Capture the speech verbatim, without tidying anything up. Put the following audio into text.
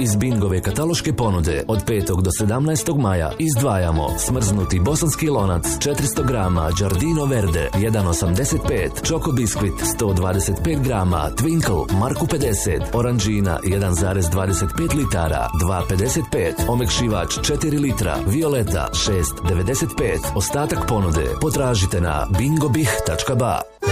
Iz Bingove kataloške ponude od petog do sedamnaestog maja izdvajamo smrznuti bosanski lonac četiristo grama Giardino Verde jedan osamdeset pet, Choco Biscuit sto dvadeset pet grama, Twinkle Marku pedeset, Oranžina jedan zarez dvadeset pet litara dva pedeset pet, omekšivač četiri litra, Violeta šest devedeset pet. Ostatak ponude potražite na bingobih tačka ba.